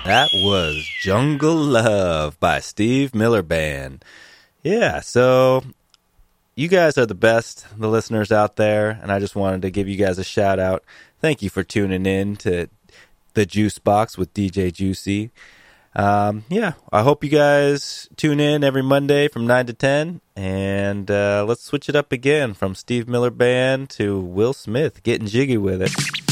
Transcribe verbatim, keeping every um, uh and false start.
That was Jungle Love by Steve Miller Band. Yeah, so you guys are the best, the listeners out there, and I just wanted to give you guys a shout out. Thank you for tuning in to The Juice Box with D J Juicy. Um, yeah, I hope you guys tune in every Monday from nine to ten, and uh, let's switch it up again from Steve Miller Band to Will Smith, getting jiggy with it.